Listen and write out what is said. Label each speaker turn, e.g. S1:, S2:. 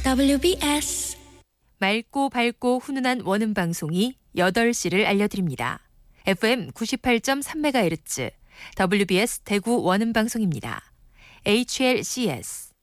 S1: WBS
S2: 맑고 밝고 훈훈한 원음 방송이 8시를 알려드립니다. FM 98.3MHz WBS 대구 원음 방송입니다. HLCS